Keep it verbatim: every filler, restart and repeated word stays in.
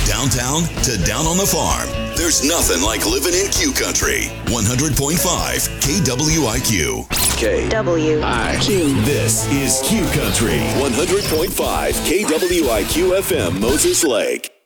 downtown to down on the farm, there's nothing like living in Q Country. one hundred point five K W I Q. K W I Q. This is Q Country. one hundred point five K W I Q F M, Moses Lake.